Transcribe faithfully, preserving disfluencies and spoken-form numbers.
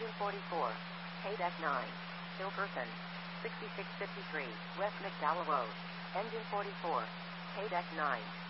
Engine forty-four. Haydeck nine. Hilkerson. sixty-six fifty-three, West McDowell Road. Engine forty-four. Haydeck nine.